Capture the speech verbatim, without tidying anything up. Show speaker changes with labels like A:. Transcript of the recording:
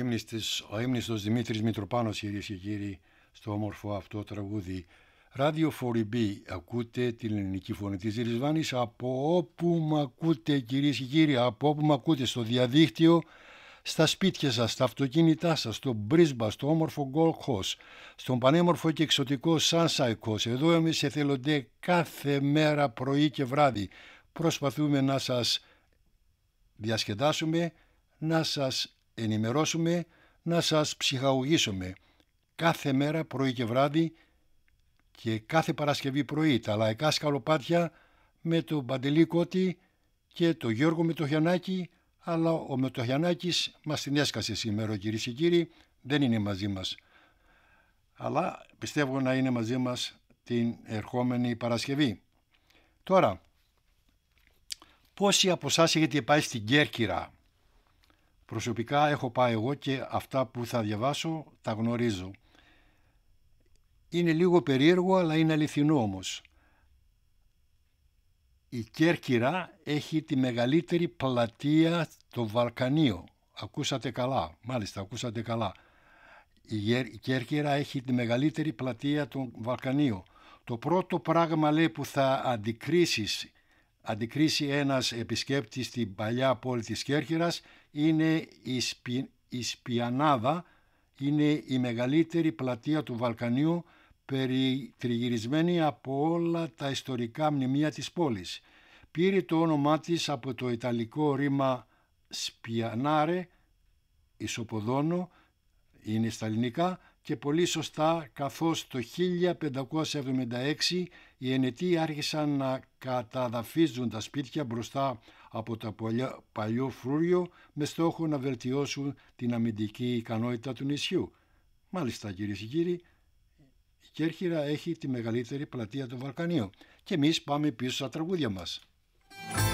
A: ύμνηστος, ο ύμνηστος Δημήτρης Μητροπάνος, κυρίες και κύριοι, στο όμορφο αυτό τραγούδι. Radio φορ μπι, ακούτε την ελληνική φωνή της Ριζβάνης από όπου μ' ακούτε, κυρίες και κύριοι, από όπου μ' ακούτε, στο διαδίκτυο, στα σπίτια σας, στα αυτοκίνητά σας, στο Μπρίσμπα, στο όμορφο Gold Coast, στον πανέμορφο και εξωτικό Sunshine Coast. Εδώ εμείς εθελοντέ κάθε μέρα πρωί και βράδυ προσπαθούμε να σας διασκεδάσουμε, να σας ενημερώσουμε, να σας ψυχαγωγήσουμε. Κάθε μέρα πρωί και βράδυ και κάθε Παρασκευή πρωί τα λαϊκά σκαλοπάτια με τον Παντελή Κώτη και τον Γιώργο Μετοχιανάκη, αλλά ο Μετοχιανάκης μας την έσκασε σήμερα, κυρίες και κύριοι, δεν είναι μαζί μας. Αλλά πιστεύω να είναι μαζί μας την ερχόμενη Παρασκευή. Τώρα, πόσοι από εσάς έχετε πάει στην Κέρκυρα? Προσωπικά έχω πάει εγώ και αυτά που θα διαβάσω τα γνωρίζω. Είναι λίγο περίεργο, αλλά είναι αληθινό όμως. Η Κέρκυρα έχει τη μεγαλύτερη πλατεία στο Βαλκανίο. Ακούσατε καλά, μάλιστα ακούσατε καλά. Η Κέρκυρα έχει τη μεγαλύτερη πλατεία των Βαλκανίων. Το πρώτο πράγμα, λέει, που θα αντικρίσεις, αντικρίσει ένας επισκέπτης στην παλιά πόλη της Κέρκυρας είναι η, Σπι, η Σπιανάδα. Είναι η μεγαλύτερη πλατεία του Βαλκανίου, περιτριγυρισμένη από όλα τα ιστορικά μνημεία της πόλης. Πήρε το όνομά της από το ιταλικό ρήμα spianare, ισοποδόνο, είναι στα ελληνικά, και πολύ σωστά, καθώς το χίλια πεντακόσια εβδομήντα έξι οι Ενετοί άρχισαν να καταδαφίζουν τα σπίτια μπροστά από το παλιό φρούριο με στόχο να βελτιώσουν την αμυντική ικανότητα του νησιού. Μάλιστα, κυρίες και κύριοι, η Κέρκυρα έχει τη μεγαλύτερη πλατεία των Βαλκανίων. Και εμείς πάμε πίσω στα τραγούδια μας.